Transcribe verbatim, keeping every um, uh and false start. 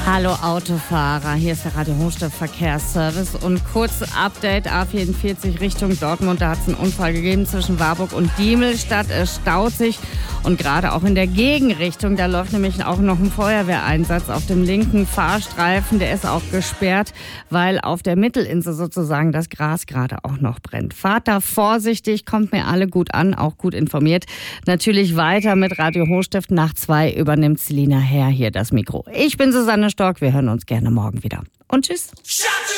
Hallo Autofahrer, hier ist der Radio Hochstadt Verkehrsservice und kurz Update A vierundvierzig Richtung Dortmund. Da hat es einen Unfall gegeben zwischen Warburg und Diemelstadt. Es staut sich und gerade auch in der Gegenrichtung, da läuft nämlich auch noch ein Feuerwehreinsatz auf dem linken Fahrstreifen. Der ist auch gesperrt, weil auf der Mittelinsel sozusagen das Gras gerade auch noch brennt. Fahrt da vorsichtig, kommt mir alle gut an, auch gut informiert. Natürlich weiter mit Radio Hochstift. Nach zwei übernimmt Selina Herr hier das Mikro. Ich bin Susanne Stork, wir hören uns gerne morgen wieder. Und tschüss.